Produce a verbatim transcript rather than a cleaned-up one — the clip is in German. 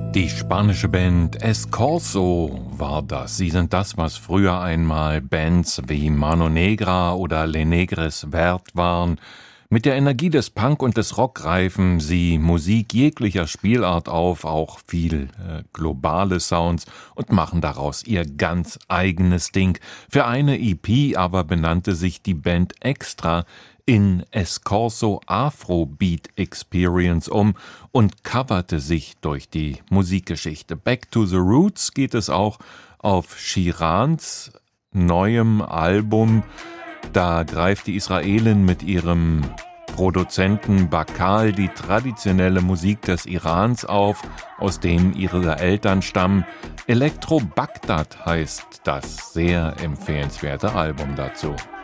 Die spanische Band Escorzo war das. Sie sind das, was früher einmal Bands wie Mano Negra oder Le Negres Vert waren. Mit der Energie des Punk und des Rock greifen sie Musik jeglicher Spielart auf, auch viel äh, globale Sounds, und machen daraus ihr ganz eigenes Ding. Für eine E P aber benannte sich die Band extra in Escorzo Afrobeat Experience um und coverte sich durch die Musikgeschichte. Back to the Roots geht es auch auf Shirans neuem Album. Da greift die Israelin mit ihrem Produzenten Bakal die traditionelle Musik des Irans auf, aus dem ihre Eltern stammen. Elektro Bagdad heißt das sehr empfehlenswerte Album dazu.